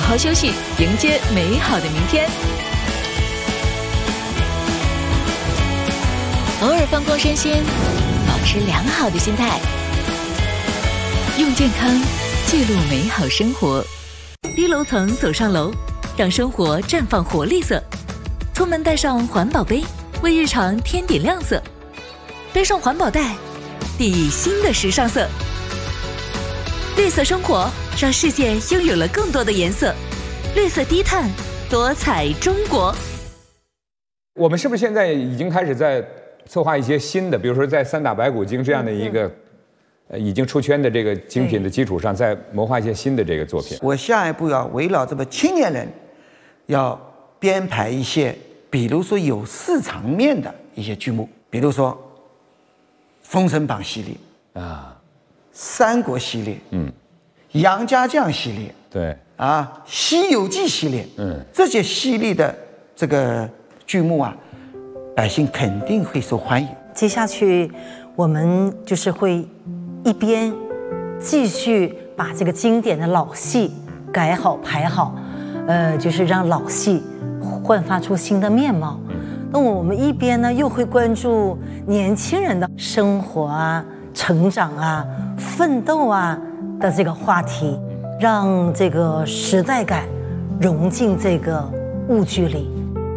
好休息，迎接美好的明天。偶尔放空身心，保持良好的心态，用健康记录美好生活。低楼层走上楼，让生活绽放活力色。出门带上环保杯，为日常添点亮色。背上环保袋，递新的时尚色。绿色生活，让世界拥有了更多的颜色。绿色低碳，多彩中国。 我们是不是现在已经开始在策划一些新的，比如说在三打白骨精这样的一个已经出圈的这个精品的基础上，再谋划一些新的这个作品？ 我下一步要围绕这个青年人，要编排一些，比如说有市场面的一些剧目，比如说《封神榜》系列啊，《三国》系列，杨家将系列， 对啊，《西游记》系列，这些系列的这个剧目啊，百姓肯定会受欢迎。 接下去我们就是会一边继续把这个经典的老戏改好排好，就是让老戏焕发出新的面貌。那我们一边呢又会关注年轻人的生活啊、成长啊、奋斗啊的这个话题，让这个时代感融进这个舞剧里。